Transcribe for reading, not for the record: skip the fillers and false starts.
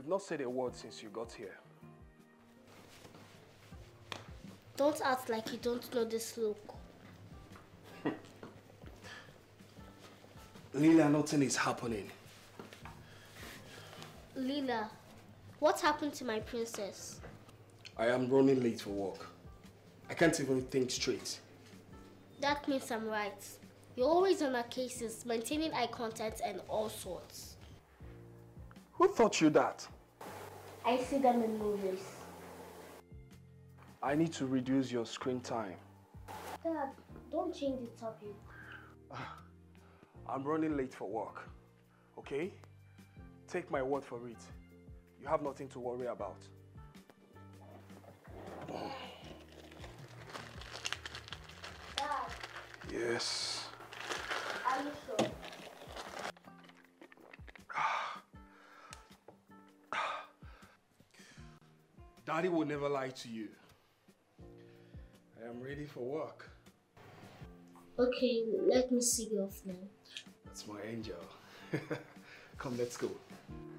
You've not said a word since you got here. Don't act like you don't know this look. Lila, nothing is happening. Lila, what happened to my princess? I am running late for work. I can't even think straight. That means I'm right. You're always on our cases, maintaining eye contact and all sorts. Who taught you that? I see them in movies. I need to reduce your screen time. Dad, don't change the topic. I'm running late for work, okay? Take my word for it. You have nothing to worry about. Dad. Yes. Are you sure? Daddy will never lie to you. I am ready for work. Okay, let me see you off now. That's my angel. Come, let's go.